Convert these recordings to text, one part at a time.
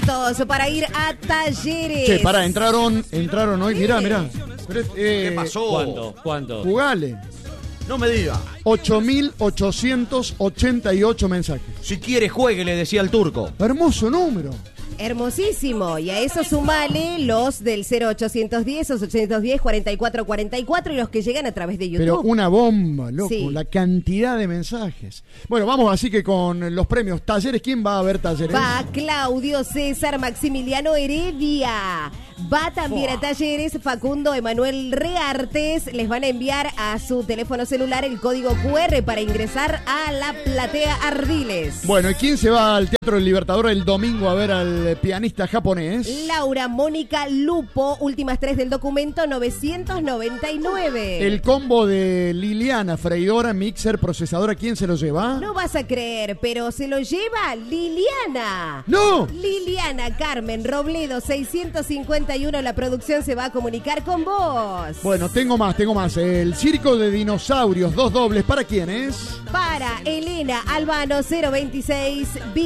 Para ir a Talleres. Che, pará, entraron hoy, mirá. ¿Qué pasó? ¿Cuándo? Jugale. No me diga. 8.888 mensajes. Si quiere juegue, le decía el turco. Hermoso número. Hermosísimo. Y a eso sumale los del 0810, 4444 y los que llegan a través de YouTube. Pero una bomba, loco, Sí. la cantidad de mensajes. Bueno, vamos así que con los premios Talleres. ¿Quién va a ver Talleres? Va Claudio César Maximiliano Heredia. Va también a Talleres Facundo Emanuel Reartes. Les van a enviar a su teléfono celular el código QR para ingresar a la platea Ardiles. Bueno, ¿y quién se va al Teatro del Libertador el domingo a ver al pianista japonés? Laura Mónica Lupo, últimas 3 del documento 999. El combo de Liliana, freidora, mixer, procesadora, ¿quién se lo lleva? No vas a creer, pero se lo lleva Liliana. ¡No! Liliana Carmen Robledo 651. La producción se va a comunicar con vos. Bueno, tengo más. El circo de dinosaurios, 2 dobles. ¿Para quién es? Para Elena Albano 026,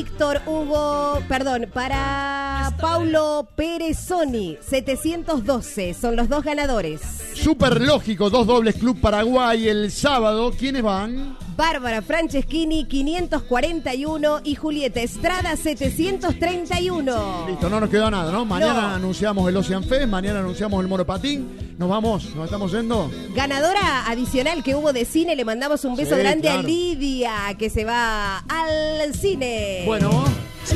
para Paulo Perezoni 712, son los 2 ganadores. Súper lógico, 2 dobles, Club Paraguay el sábado. ¿Quiénes van? Bárbara Franceschini 541 y Julieta Estrada 731. Listo, no nos quedó nada, ¿no? Mañana anunciamos el Ocean Fest, mañana anunciamos el monopatín. Nos estamos yendo. Ganadora adicional que hubo de cine, le mandamos un beso grande a Lidia, que se va al cine. Bueno.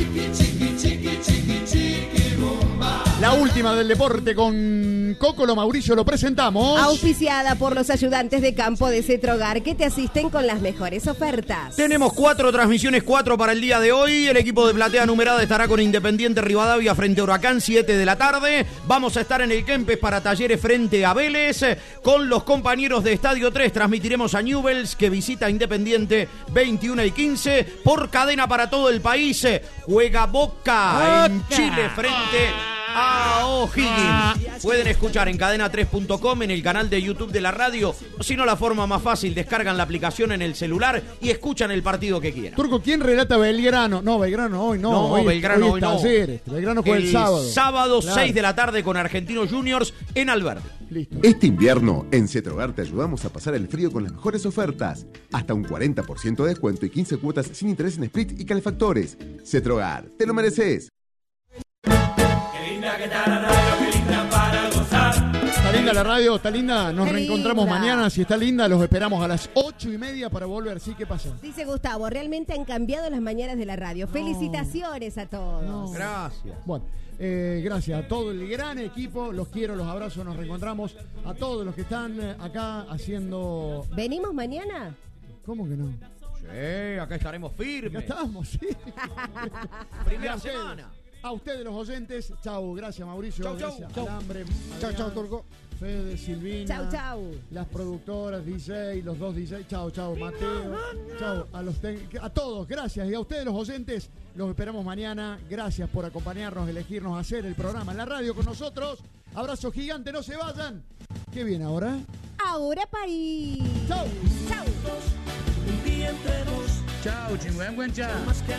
La última del deporte con Cocolo Mauricio lo presentamos. Auspiciada por los ayudantes de campo de Cetrogar que te asisten con las mejores ofertas. Tenemos 4 transmisiones, 4 para el día de hoy. El equipo de Platea Numerada estará con Independiente Rivadavia frente a Huracán, 7 de la tarde. Vamos a estar en el Kempes para Talleres frente a Vélez. Con los compañeros de Estadio 3 transmitiremos a Newell's que visita Independiente 21 y 15. Por cadena para todo el país, juega Boca en Chile frente a O'Higgins. Pueden escuchar en cadena3.com, en el canal de YouTube de la radio, o si no, la forma más fácil, descargan la aplicación en el celular y escuchan el partido que quieran. Turco, ¿quién relata Belgrano? No, Belgrano hoy no. No, Belgrano hoy no. Belgrano juega el sábado. Sábado, claro. 6 de la tarde con Argentinos Juniors en Alberdi. Listo. Este invierno, en Cetrogar te ayudamos a pasar el frío con las mejores ofertas. Hasta un 40% de descuento y 15 cuotas sin interés en split y calefactores. Cetrogar, te lo mereces. Está linda la radio, está linda. Nos Qué reencontramos linda. mañana. Si está linda, los esperamos a las 8:30 para volver. ¿Sí? ¿Qué pasa? Dice Gustavo, realmente han cambiado las mañanas de la radio. Felicitaciones a todos. No. Gracias. Bueno, gracias a todo el gran equipo. Los quiero, los abrazo, nos reencontramos. A todos los que están acá haciendo... ¿Venimos mañana? ¿Cómo que no? Sí, acá estaremos Acá firmes. estamos, sí. Primera A ustedes, semana. A ustedes los oyentes. Chau, gracias Mauricio. Chau, chau. Gracias Chau. Alambre. Chau, Adrián, Turco. Fede, Silvina. Chau, chau. Las productoras, DJ, los 2 DJ. Chau, Mateo. Chau, a todos, gracias. Y a ustedes los oyentes, los esperamos mañana. Gracias por acompañarnos, elegirnos, hacer el programa en la radio con nosotros. Abrazo gigante, no se vayan. ¿Qué viene ahora? Ahora país. Chau. Chau. Chao, chingüengüencha.